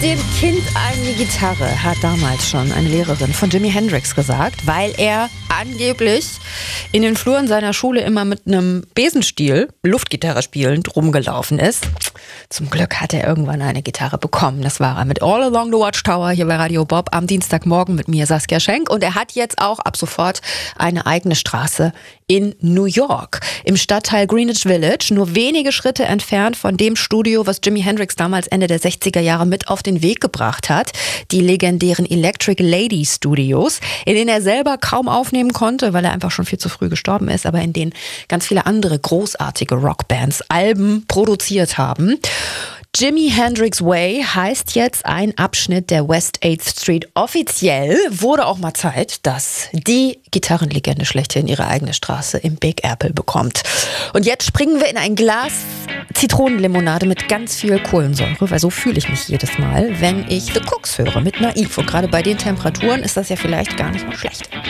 dem Kind eine Gitarre, hat damals schon eine Lehrerin von Jimi Hendrix gesagt, weil er angeblich in den Fluren seiner Schule immer mit einem Besenstiel, Luftgitarre spielend, rumgelaufen ist. Zum Glück hat er irgendwann eine Gitarre bekommen. Das war er mit All Along the Watchtower hier bei Radio Bob am Dienstagmorgen mit mir, Saskia Schenk. Und er hat jetzt auch ab sofort eine eigene Straße in New York, im Stadtteil Greenwich Village, nur wenige Schritte entfernt von dem Studio, was Jimi Hendrix damals Ende der 60er Jahre mit auf den Weg gebracht hat. Die legendären Electric Lady Studios, in denen er selber kaum aufnehmen konnte, weil er einfach schon viel zu früh gestorben ist, aber in denen ganz viele andere großartige Rockbands Alben produziert haben. Jimi Hendrix Way heißt jetzt ein Abschnitt der West 8th Street. Offiziell wurde auch mal Zeit, dass die Gitarrenlegende schlechthin ihre eigene Straße im Big Apple bekommt. Und jetzt springen wir in ein Glas Zitronenlimonade mit ganz viel Kohlensäure, weil so fühle ich mich jedes Mal, wenn ich The Cooks höre mit Naiv. Und gerade bei den Temperaturen ist das ja vielleicht gar nicht mal schlecht.